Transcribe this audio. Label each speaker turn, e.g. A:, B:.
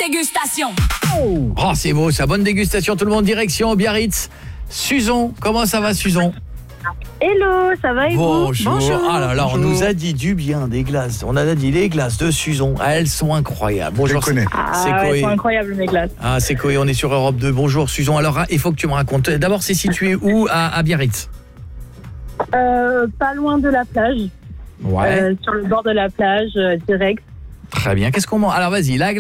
A: dégustation.
B: Oh, c'est beau, ça. Bonne dégustation. Tout le monde, direction Biarritz. Suzon, comment ça va, Suzon?
C: Hello, ça va et vous?
B: Bonjour. Ah là là, on nous a dit du bien des glaces. On a dit les glaces de Suzon. Ah, elles sont incroyables. Bonjour.
D: Je connais.
C: Ah, elles sont incroyables mes glaces.
B: Ah, c'est Coé, on est sur Europe 2. Bonjour, Suzon. Alors, il faut que tu me racontes. D'abord, c'est situé où à Biarritz?
C: Pas loin de la plage.
B: Ouais.
C: Sur le bord de la plage, direct.
B: Très bien. Qu'est-ce qu'on mange? Alors, vas-y, la